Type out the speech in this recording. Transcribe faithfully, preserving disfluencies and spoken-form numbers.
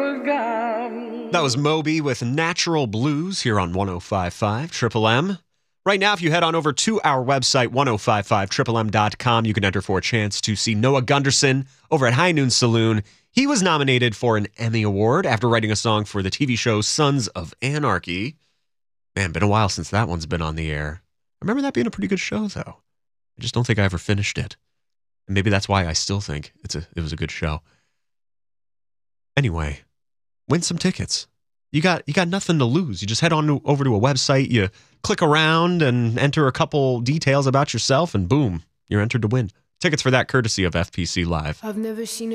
That was Moby with Natural Blues here on one oh five point five Triple M. Right now, if you head on over to our website, ten fifty-five triple m dot com, you can enter for a chance to see Noah Gunderson over at High Noon Saloon. He was nominated for an Emmy Award after writing a song for the T V show Sons of Anarchy. Man, been a while since that one's been on the air. I remember that being a pretty good show, though. I just don't think I ever finished it. And maybe that's why I still think it's a it was a good show. Anyway, win some tickets. You got you got nothing to lose. You just head on to, over to a website, you click around and enter a couple details about yourself, and boom, you're entered to win. Tickets for that courtesy of F P C Live. I've never seen